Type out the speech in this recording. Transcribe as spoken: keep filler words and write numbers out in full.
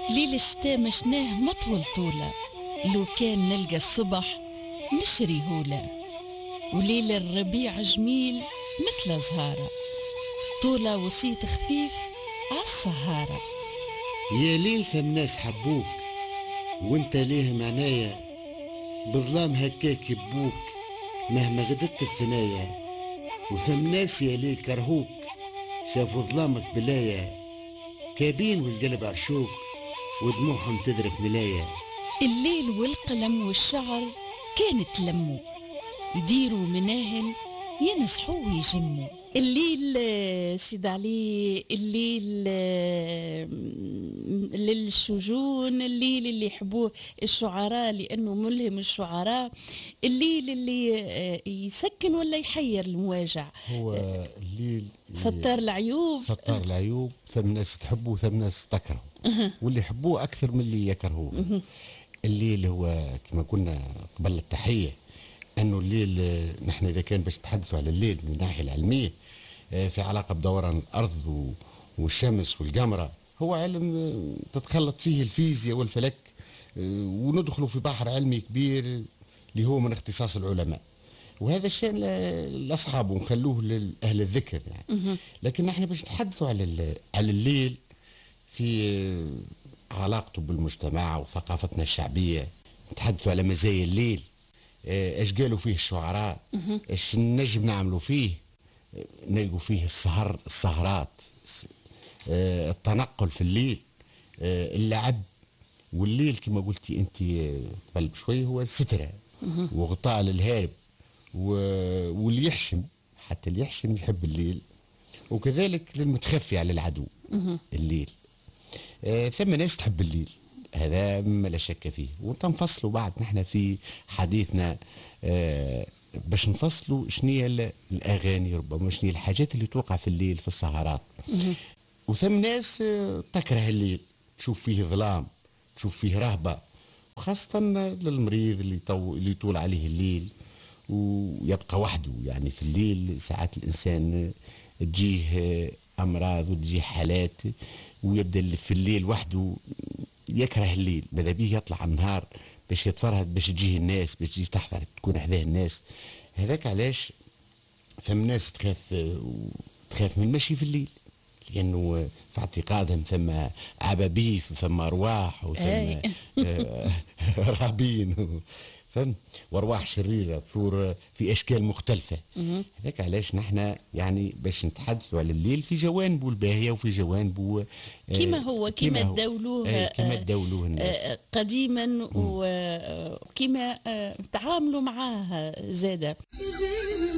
ليل الشتا مشناه مطول طولة، لو كان نلقى الصبح نشري هولة. وليل الربيع جميل مثل زهارة، طولة وصيت خفيف عالسهارة. يا ليل ثم ناس حبوك وانت ليه معنايا، بظلام هكاك يبوك مهما غدت الثنايا. وثم ناس يا ليل كرهوك شافوا ظلامك بلايا، كابين والقلب عشوك ودموعهم تذرف ملايا. الليل والقلم والشعر كانت لموا، يديروا مناهل ينصحوا ويجموا. الليل آه، سيد علي، الليل آه، للشجون، الليل اللي يحبوه الشعراء لأنه ملهم الشعراء، الليل اللي آه، يسكن ولا يحير المواجع. هو الليل ستار العيوب. ستار العيوب، ثم ناس تحبه وثم ناس تكرهه، واللي يحبوه أكثر من اللي يكرهوه. الليل هو كما قلنا قبل التحية أنه الليل، نحن إذا كان باش نتحدثوا على الليل من الناحية العلمية في علاقة بدوران الأرض والشمس والقمرة، هو علم تتخلط فيه الفيزياء والفلك، وندخلوا في بحر علمي كبير اللي هو من اختصاص العلماء، وهذا الشيء لأصحابه ونخلوه لأهل الذكر يعني. لكن نحن باش نتحدثوا على على الليل في علاقته بالمجتمع وثقافتنا الشعبية، نتحدثوا على مزايا الليل، ايش قالوا فيه الشعراء، ايش نجم نعملوا فيه. نلقوا فيه السهر، السهرات، التنقل في الليل، اللعب. والليل كما قلتي انت قبل بشوي هو السترة وغطاء للهارب، واللي يحشم، حتى اللي يحشم يحب الليل، وكذلك للمتخفي على العدو الليل. ثم ناس تحب الليل، هذا ما لا شك فيه. وتنفصلوا بعد نحن في حديثنا آه باش نفصلوا شنية الأغاني، ربما شنية الحاجات اللي توقع في الليل في السهرات. وثم ناس آه تكره الليل، تشوف فيه ظلام، تشوف فيه رهبة، وخاصة للمريض اللي, طو اللي طول عليه الليل ويبقى وحده. يعني في الليل ساعات الإنسان تجيه أمراض وتجيه حالات، ويبدأ في الليل وحده يكره الليل، ماذا بيه يطلع النهار باش يتفرهد، باش تجيه الناس، باش تجي تحضر تكون حذاه الناس. هذاك علاش ثم ناس تخاف تخاف من المشي في الليل، لأنه في اعتقادهم ثم عبابيث وثم أرواح وثم رهابين فهم، وارواح شريره ثور في اشكال مختلفه. هذاك علاش نحن يعني باش نتحدثوا على الليل في جوانبه الباهيه وفي جوانبه كما هو كما تداولوه كما تداولوه الناس قديما، وكما تعاملوا معاه زاده.